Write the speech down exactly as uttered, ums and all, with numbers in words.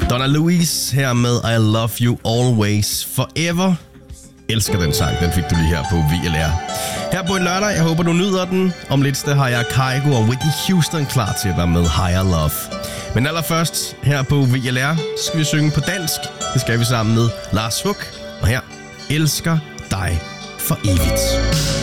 Donna Louise her med I Love You Always Forever. Elsker den sang, den fik du lige her på V L R. Her på en lørdag, jeg håber du nyder den. Om lidt sted har jeg Kygo og Whitney Houston klar til dig med Higher Love. Men allerførst, her på V L R, skal vi synge på dansk. Det skal vi sammen med Lars Huck. Og her, Elsker dig for evigt.